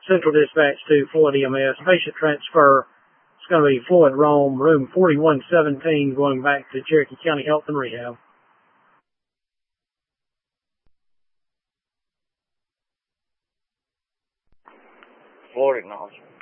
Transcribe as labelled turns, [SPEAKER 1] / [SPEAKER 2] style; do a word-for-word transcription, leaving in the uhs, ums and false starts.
[SPEAKER 1] Central Dispatch to Floyd E M S. Patient transfer. It's going to be Floyd Rome, room forty-one seventeen, going back to Cherokee County Health and Rehab.
[SPEAKER 2] Floyd acknowledged.